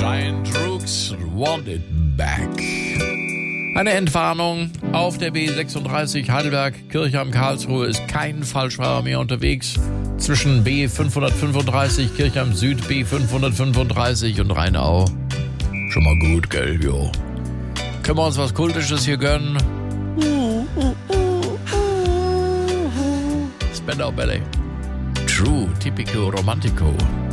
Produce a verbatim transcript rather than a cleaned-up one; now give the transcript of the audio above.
Giant Rooks Want It Back. Eine Entwarnung auf der B sechsunddreißig Heidelberg-Kirchheim Karlsruhe ist kein Falschfahrer mehr unterwegs. Zwischen B fünfhundertfünfunddreißig Kirchheim Süd, B fünfhundertfünfunddreißig und Rheinau. Schon mal gut, gell, jo. Können wir uns was Kultisches hier gönnen? Spandau Ballet. True, Typico Romantico.